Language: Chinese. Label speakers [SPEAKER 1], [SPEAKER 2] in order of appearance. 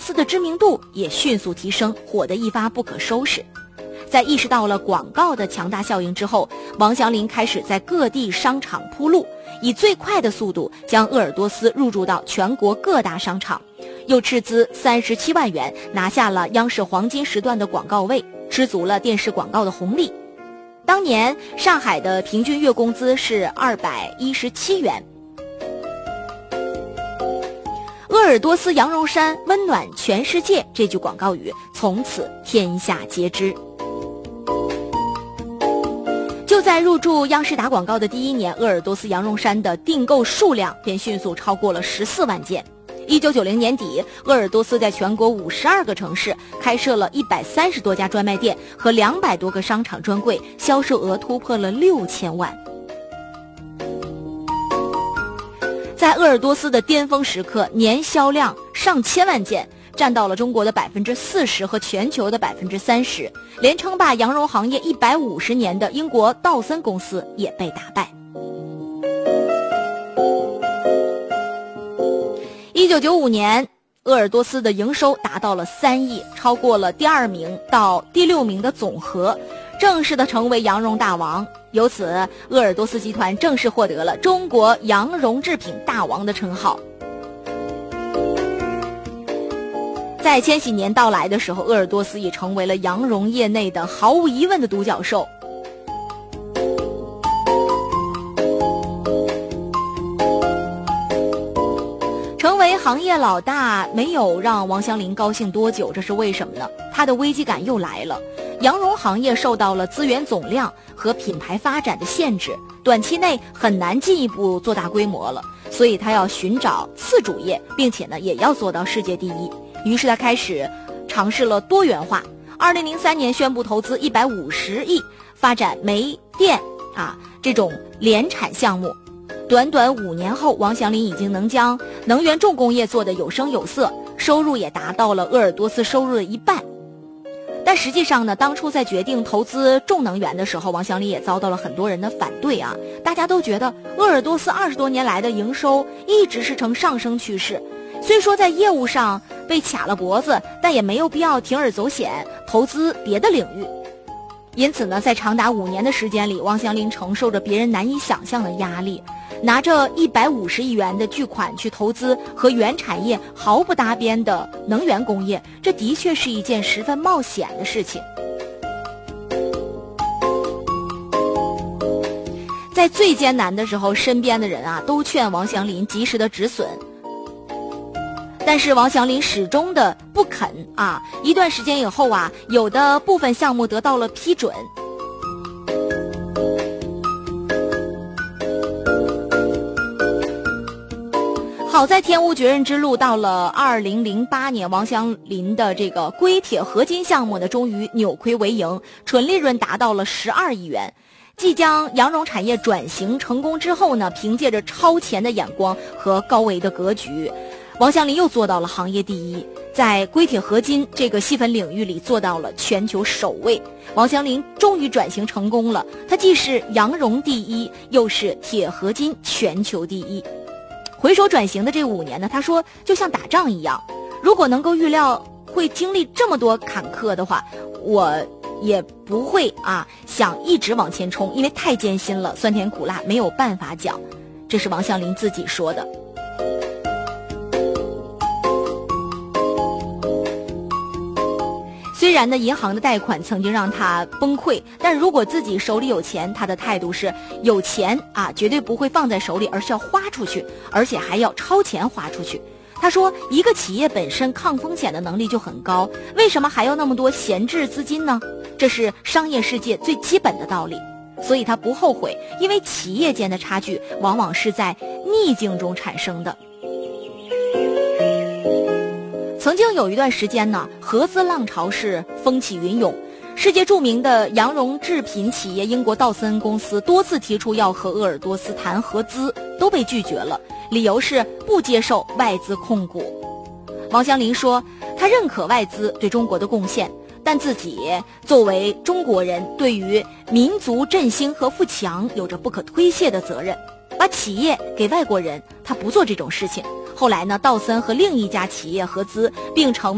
[SPEAKER 1] 斯的知名度也迅速提升，火得一发不可收拾。在意识到了广告的强大效应之后，王祥林开始在各地商场铺路，以最快的速度将鄂尔多斯入驻到全国各大商场，又斥资37万元拿下了央视黄金时段的广告位，吃足了电视广告的红利。当年上海的平均月工资是217元。鄂尔多斯羊绒衫温暖全世界，这句广告语从此天下皆知。就在入驻央视打广告的第一年，鄂尔多斯羊绒衫的订购数量便迅速超过了14万件。1990年底，鄂尔多斯在全国52个城市开设了130多家专卖店和200多个商场专柜，销售额突破了6000万。在鄂尔多斯的巅峰时刻，年销量上千万件，占到了中国的40%和全球的30%，连称霸羊绒行业150年的英国道森公司也被打败。1995年，鄂尔多斯的营收达到了3亿，超过了第2名到第6名的总和，正式的成为羊绒大王。由此，鄂尔多斯集团正式获得了中国羊绒制品大王的称号。在千禧年到来的时候，鄂尔多斯已成为了羊绒业内的毫无疑问的独角兽。成为行业老大没有让王祥林高兴多久，这是为什么呢？他的危机感又来了。羊绒行业受到了资源总量和品牌发展的限制，短期内很难进一步做大规模了，所以他要寻找次主业，并且呢也要做到世界第一。于是他开始尝试了多元化。2003年宣布投资150亿发展煤电这种联产项目。短短5年后，王祥林已经能将能源重工业做得有声有色，收入也达到了鄂尔多斯收入的1半。但实际上呢，当初在决定投资重能源的时候，王祥林也遭到了很多人的反对大家都觉得鄂尔多斯20多年来的营收一直是呈上升趋势，虽说在业务上被卡了脖子，但也没有必要铤而走险投资别的领域。因此呢，在长达5年的时间里，王祥林承受着别人难以想象的压力，拿着150亿元的巨款去投资和原产业毫不搭边的能源工业，这的确是一件十分冒险的事情。在最艰难的时候，身边的人都劝王祥林及时的止损，但是王祥林始终的不肯一段时间以后有的部分项目得到了批准。好在天无绝人之路，到了2008年，王祥林的这个硅铁合金项目呢，终于扭亏为盈，纯利润达到了12亿元。即将羊绒产业转型成功之后呢，凭借着超前的眼光和高维的格局，王祥林又做到了行业第一，在硅铁合金这个细分领域里做到了全球首位。王祥林终于转型成功了，他既是羊绒第一，又是铁合金全球第一。回首转型的这5年呢，他说就像打仗一样，如果能够预料会经历这么多坎坷的话，我也不会想一直往前冲，因为太艰辛了，酸甜苦辣没有办法讲。这是王祥林自己说的。虽然呢，银行的贷款曾经让他崩溃，但如果自己手里有钱，他的态度是有钱绝对不会放在手里，而是要花出去，而且还要超前花出去。他说，一个企业本身抗风险的能力就很高，为什么还要那么多闲置资金呢？这是商业世界最基本的道理。所以他不后悔，因为企业间的差距往往是在逆境中产生的。曾经有一段时间呢，合资浪潮是风起云涌，世界著名的羊绒制品企业英国道森公司多次提出要和鄂尔多斯谈合资，都被拒绝了，理由是不接受外资控股。王祥林说，他认可外资对中国的贡献，但自己作为中国人，对于民族振兴和富强有着不可推卸的责任，把企业给外国人，他不做这种事情。后来呢，道森和另一家企业合资，并成为